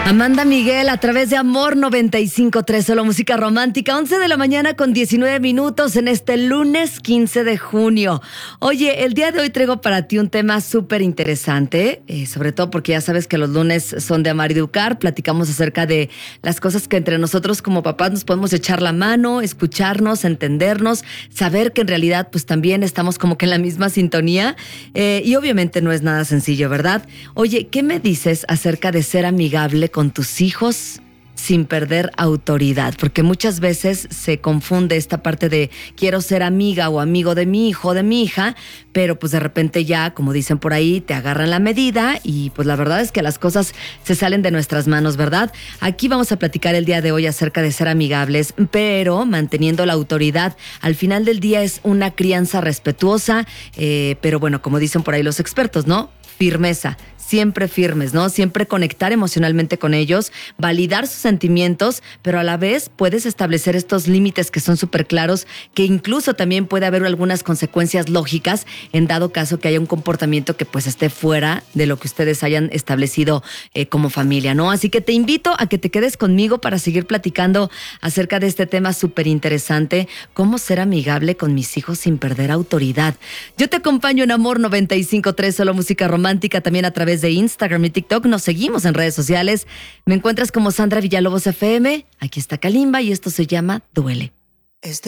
Amanda Miguel a través de Amor 95.3, solo música romántica, 11 de la mañana con 19 minutos en este lunes 15 de junio. Oye, el día de hoy traigo para ti un tema súper interesante, sobre todo porque ya sabes que los lunes son de amar y educar. Platicamos acerca de las cosas que entre nosotros como papás nos podemos echar la mano, escucharnos, entendernos, saber que en realidad pues también estamos como que en la misma sintonía, y obviamente no es nada sencillo, ¿verdad? Oye, ¿qué me dices acerca de ser amigable con tus hijos sin perder autoridad? Porque muchas veces se confunde esta parte de quiero ser amiga o amigo de mi hijo o de mi hija, pero pues de repente ya, como dicen por ahí, te agarran la medida y pues la verdad es que las cosas se salen de nuestras manos, ¿verdad? Aquí vamos a platicar el día de hoy acerca de ser amigables, pero manteniendo la autoridad. Al final del día es una crianza respetuosa, pero bueno, como dicen por ahí los expertos, ¿no? Firmeza, siempre firmes, ¿no? Siempre conectar emocionalmente con ellos, validar sus sentimientos, pero a la vez puedes establecer estos límites que son súper claros, que incluso también puede haber algunas consecuencias lógicas en dado caso que haya un comportamiento que pues esté fuera de lo que ustedes hayan establecido como familia, ¿no? Así que te invito a que te quedes conmigo para seguir platicando acerca de este tema súper interesante, cómo ser amigable con mis hijos sin perder autoridad. Yo te acompaño en Amor 95.3, solo música romántica, también a través de Instagram y TikTok. Nos seguimos en redes sociales. Me encuentras como Sandra Villalobos FM. Aquí está Kalimba y esto se llama Duele.